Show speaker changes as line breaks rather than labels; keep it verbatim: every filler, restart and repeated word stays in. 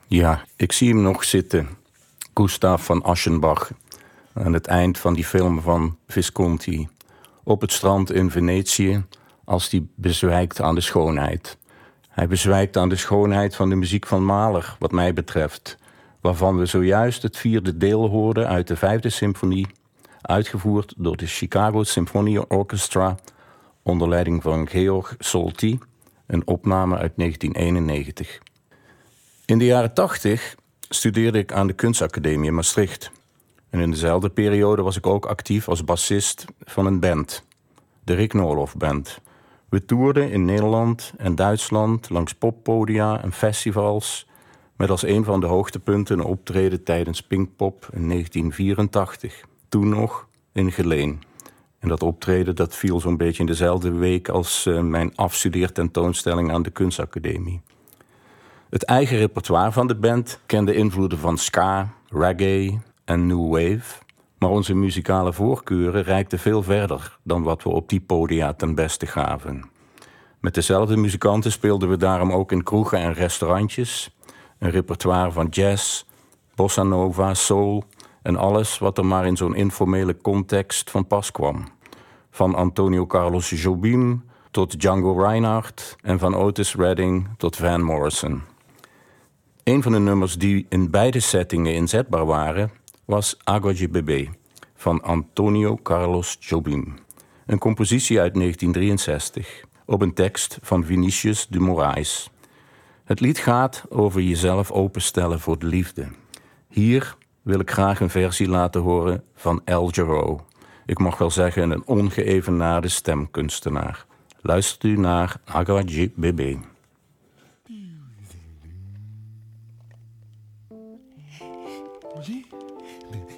Ja, ik zie hem nog zitten. Gustav van Aschenbach. Aan het eind van die film van Visconti. Op het strand in Venetië, als hij bezwijkt aan de schoonheid. Hij bezwijkt aan de schoonheid van de muziek van Mahler, wat mij betreft. Waarvan we zojuist het vierde deel hoorden uit de vijfde symfonie, uitgevoerd door de Chicago Symphony Orchestra onder leiding van Georg Solti, een opname uit negentien eenennegentig. In de jaren tachtig studeerde ik aan de Kunstacademie in Maastricht. En in dezelfde periode was ik ook actief als bassist van een band, de Rick Norloff Band. We toerden in Nederland en Duitsland langs poppodia en festivals, met als een van de hoogtepunten een optreden tijdens Pinkpop in negentien vierentachtig. Toen nog in Geleen. En dat optreden dat viel zo'n beetje in dezelfde week als uh, mijn afstudeertentoonstelling aan de Kunstacademie. Het eigen repertoire van de band kende invloeden van ska, reggae en new wave, maar onze muzikale voorkeuren reikten veel verder dan wat we op die podia ten beste gaven. Met dezelfde muzikanten speelden we daarom ook in kroegen en restaurantjes, een repertoire van jazz, bossa nova, soul en alles wat er maar in zo'n informele context van pas kwam. Van Antonio Carlos Jobim tot Django Reinhardt en van Otis Redding tot Van Morrison. Een van de nummers die in beide settingen inzetbaar waren was Agua de Bebé van Antonio Carlos Jobim. Een compositie uit negentien drieënzestig op een tekst van Vinicius de Moraes. Het lied gaat over jezelf openstellen voor de liefde. Hier wil ik graag een versie laten horen van El Jarreau. Ik mag wel zeggen een ongeëvenaarde stemkunstenaar. Luistert u naar Agua de Bebé.
Zie?